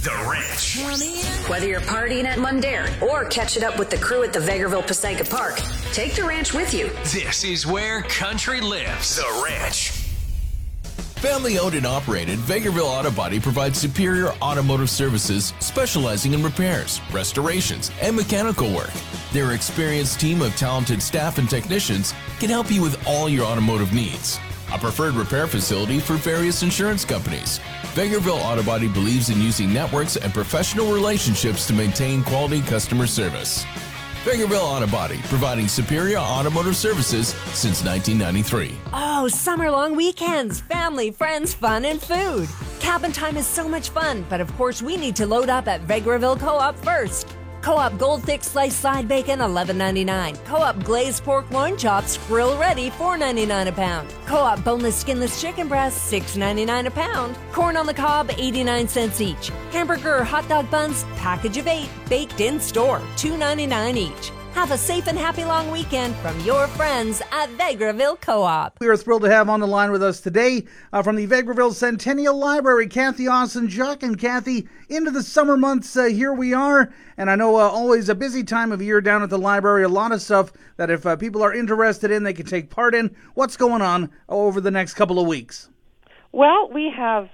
The Ranch. Whether you're partying at Mundair or catching up with the crew at the Vegreville Passaica Park, take the ranch with you. This is where country lives. The Ranch. Family owned and operated, Vegreville Auto Body provides superior automotive services specializing in repairs, restorations, and mechanical work. Their experienced team of talented staff and technicians can help you with all your automotive needs. A preferred repair facility for various insurance companies. Vegreville Auto Body believes in using networks and professional relationships to maintain quality customer service. Vegreville Auto Body, providing superior automotive services since 1993. Oh, summer-long weekends, family, friends, fun, and food. Cabin time is so much fun, but of course we need to load up at Vegreville Co-op first. Co-op Gold Thick Sliced Side Bacon, $11.99. Co-op Glazed Pork Loin Chops, Grill Ready, $4.99 a pound. Co-op Boneless Skinless Chicken Breasts, $6.99 a pound. Corn on the Cob, 89 cents each. Hamburger or hot dog buns, package of 8, baked in store, $2.99 each. Have a safe and happy long weekend from your friends at Vegreville Co-op. We are thrilled to have on the line with us today from the Vegreville Centennial Library, Kathy Austin-Juck. And Kathy, into the summer months, here we are. And I know always a busy time of year down at the library, a lot of stuff that if people are interested in, they can take part in. What's going on over the next couple of weeks? Well, we have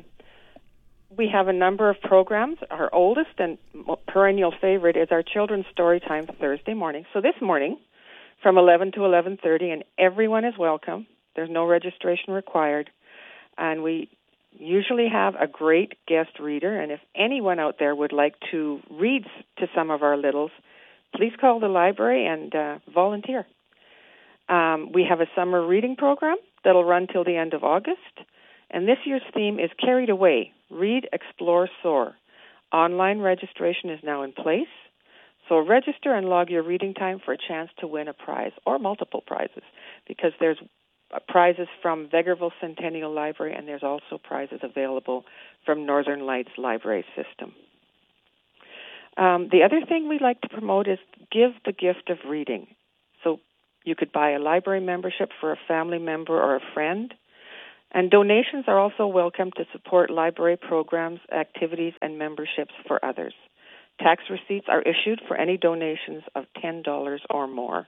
a number of programs. Our oldest and perennial favorite is our Children's Storytime Thursday morning. So this morning, from 11 to 11:30, and everyone is welcome. There's no registration required. And we usually have a great guest reader. And if anyone out there would like to read to some of our littles, please call the library and volunteer. We have a summer reading program that'll run till the end of August. And this year's theme is Carried Away, Read, Explore, Soar. Online registration is now in place. So register and log your reading time for a chance to win a prize or multiple prizes, because there's prizes from Vegreville Centennial Library and there's also prizes available from Northern Lights Library System. The other thing we like to promote is give the gift of reading. So you could buy a library membership for a family member or a friend. And donations are also welcome to support library programs, activities, and memberships for others. Tax receipts are issued for any donations of $10 or more.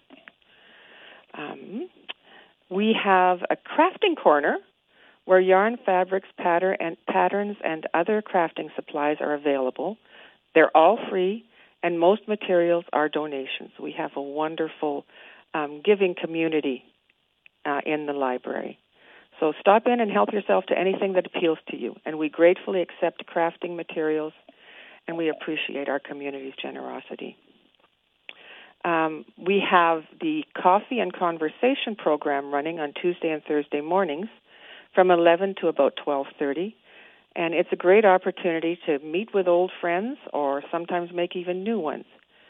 We have a crafting corner where yarn, fabrics, patterns, and other crafting supplies are available. They're all free, and most materials are donations. We have a wonderful giving community in the library. So stop in and help yourself to anything that appeals to you. And we gratefully accept crafting materials, and we appreciate our community's generosity. We have the Coffee and Conversation program running on Tuesday and Thursday mornings from 11 to about 12:30. And it's a great opportunity to meet with old friends or sometimes make even new ones.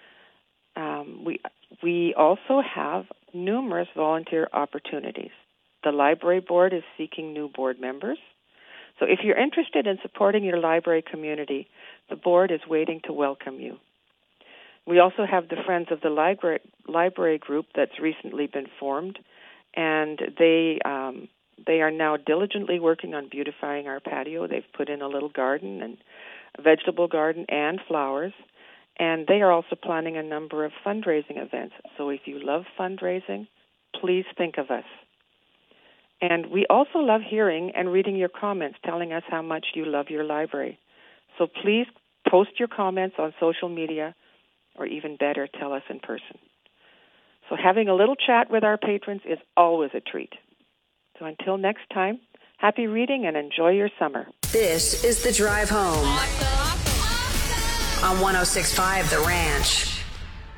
We also have numerous volunteer opportunities. The library board is seeking new board members. So if you're interested in supporting your library community, the board is waiting to welcome you. We also have the Friends of the Library group that's recently been formed, and they are now diligently working on beautifying our patio. They've put in a little garden, and a vegetable garden, and flowers. And they are also planning a number of fundraising events. So if you love fundraising, please think of us. And we also love hearing and reading your comments, telling us how much you love your library. So please post your comments on social media, or even better, tell us in person. So having a little chat with our patrons is always a treat. So until next time, happy reading and enjoy your summer. This is The Drive Home on 106.5 The Ranch.